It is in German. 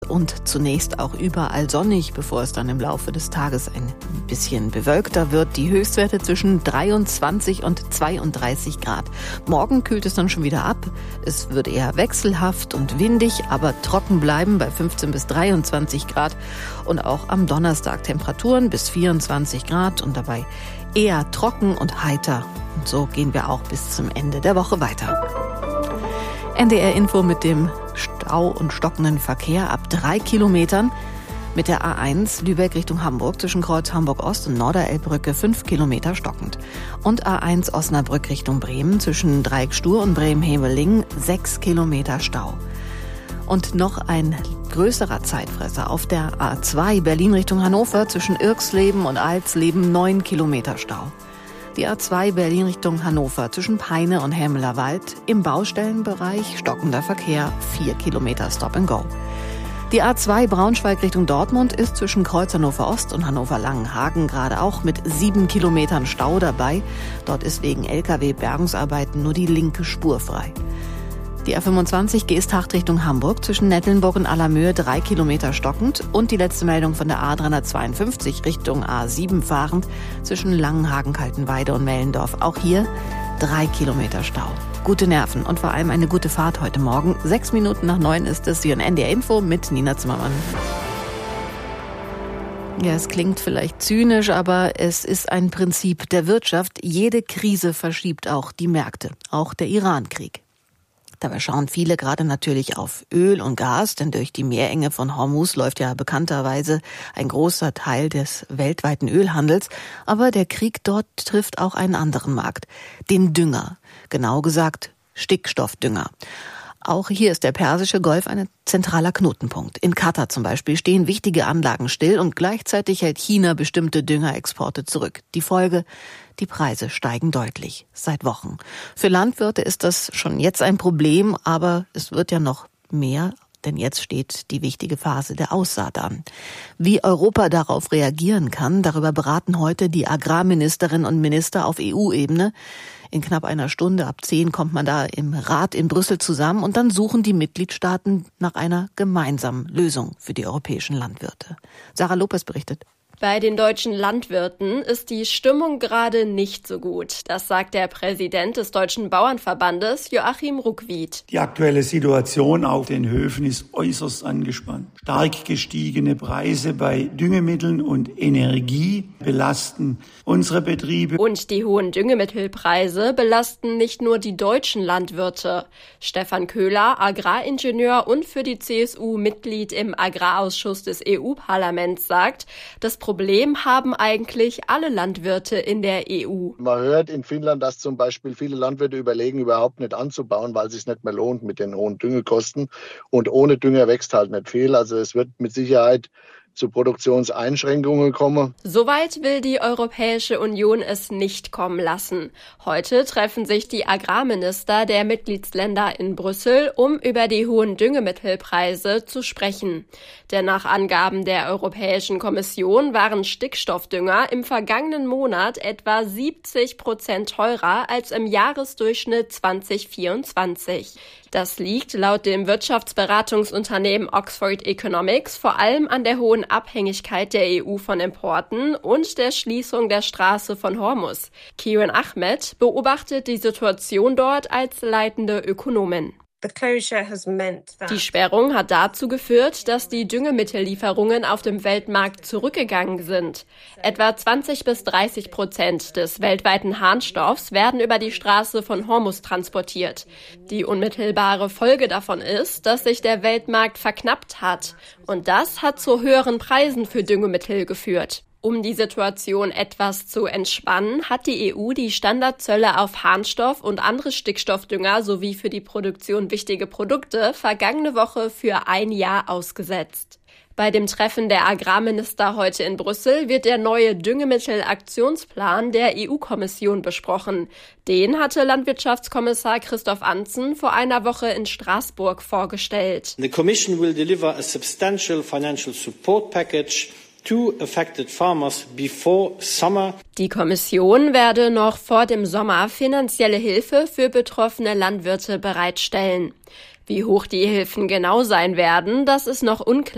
und zunächst auch überall sonnig, bevor es dann im Laufe des Tages ein bisschen bewölkter wird. Die Höchstwerte zwischen 23 und 32 Grad. Morgen kühlt es dann schon wieder ab. Es wird eher wechselhaft und windig, aber trocken bleiben bei 15 bis 23 Grad. Und auch am Donnerstag Temperaturen bis 24 Grad und dabei eher trocken und heiter. Und so gehen wir auch bis zum Ende der Woche weiter. NDR Info mit dem Stau und stockenden Verkehr ab 3 Kilometern. Mit der A1 Lübeck Richtung Hamburg zwischen Kreuz Hamburg-Ost und Norderelbbrücke 5 Kilometer stockend. Und A1 Osnabrück Richtung Bremen zwischen Dreieck-Stur und Bremen-Heveling 6 Kilometer Stau. Und noch ein größerer Zeitfresser auf der A2 Berlin Richtung Hannover zwischen Irxleben und Alsleben 9 Kilometer Stau. Die A2 Berlin Richtung Hannover zwischen Peine und Hemmelerwald im Baustellenbereich stockender Verkehr 4 Kilometer Stop and Go. Die A2 Braunschweig Richtung Dortmund ist zwischen Kreuz Hannover Ost und Hannover Langenhagen gerade auch mit 7 Kilometern Stau dabei. Dort ist wegen Lkw-Bergungsarbeiten nur die linke Spur frei. Die A25 Geesthacht Richtung Hamburg zwischen Nettelnburg und Allermöhe 3 Kilometer stockend und die letzte Meldung von der A352 Richtung A7 fahrend zwischen Langenhagen, Kaltenweide und Mellendorf. Auch hier 3 Kilometer Stau. Gute Nerven und vor allem eine gute Fahrt heute Morgen. 6 Minuten nach 9 ist es hier in NDR Info mit Nina Zimmermann. Ja, es klingt vielleicht zynisch, aber es ist ein Prinzip der Wirtschaft. Jede Krise verschiebt auch die Märkte, auch der Iran-Krieg. Dabei schauen viele gerade natürlich auf Öl und Gas, denn durch die Meerenge von Hormuz läuft ja bekannterweise ein großer Teil des weltweiten Ölhandels. Aber der Krieg dort trifft auch einen anderen Markt, den Dünger, genau gesagt Stickstoffdünger. Auch hier ist der Persische Golf ein zentraler Knotenpunkt. In Katar zum Beispiel stehen wichtige Anlagen still und gleichzeitig hält China bestimmte Düngerexporte zurück. Die Folge: die Preise steigen deutlich, seit Wochen. Für Landwirte ist das schon jetzt ein Problem, aber es wird ja noch mehr, denn jetzt steht die wichtige Phase der Aussaat an. Wie Europa darauf reagieren kann, darüber beraten heute die Agrarministerinnen und Minister auf EU-Ebene. In knapp einer Stunde, ab 10, kommt man da im Rat in Brüssel zusammen und dann suchen die Mitgliedstaaten nach einer gemeinsamen Lösung für die europäischen Landwirte. Sarah Lopez berichtet. Bei den deutschen Landwirten ist die Stimmung gerade nicht so gut. Das sagt der Präsident des Deutschen Bauernverbandes, Joachim Ruckwied. Die aktuelle Situation auf den Höfen ist äußerst angespannt. Stark gestiegene Preise bei Düngemitteln und Energie belasten unsere Betriebe. Und die hohen Düngemittelpreise belasten nicht nur die deutschen Landwirte. Stefan Köhler, Agraringenieur und für die CSU Mitglied im Agrarausschuss des EU-Parlaments, sagt, das Problem haben eigentlich alle Landwirte in der EU. Man hört in Finnland, dass zum Beispiel viele Landwirte überlegen, überhaupt nicht anzubauen, weil es sich nicht mehr lohnt mit den hohen Düngekosten. Und ohne Dünger wächst halt nicht viel. Also es wird mit Sicherheit zu Produktionseinschränkungen kommen. Soweit will die Europäische Union es nicht kommen lassen. Heute treffen sich die Agrarminister der Mitgliedsländer in Brüssel, um über die hohen Düngemittelpreise zu sprechen. Denn nach Angaben der Europäischen Kommission waren Stickstoffdünger im vergangenen Monat etwa 70% teurer als im Jahresdurchschnitt 2024. Das liegt laut dem Wirtschaftsberatungsunternehmen Oxford Economics vor allem an der hohen Abhängigkeit der EU von Importen und der Schließung der Straße von Hormuz. Kiran Ahmed beobachtet die Situation dort als leitende Ökonomin. Die Sperrung hat dazu geführt, dass die Düngemittellieferungen auf dem Weltmarkt zurückgegangen sind. Etwa 20-30% des weltweiten Harnstoffs werden über die Straße von Hormuz transportiert. Die unmittelbare Folge davon ist, dass sich der Weltmarkt verknappt hat. Und das hat zu höheren Preisen für Düngemittel geführt. Um die Situation etwas zu entspannen, hat die EU die Standardzölle auf Harnstoff und andere Stickstoffdünger sowie für die Produktion wichtige Produkte vergangene Woche für ein Jahr ausgesetzt. Bei dem Treffen der Agrarminister heute in Brüssel wird der neue Düngemittelaktionsplan der EU-Kommission besprochen. Den hatte Landwirtschaftskommissar Christoph Antzen vor einer Woche in Straßburg vorgestellt. The Commission will deliver a substantial financial support package to affected farmers before summer. Die Kommission werde noch vor dem Sommer finanzielle Hilfe für betroffene Landwirte bereitstellen. Wie hoch die Hilfen genau sein werden, das ist noch unklar.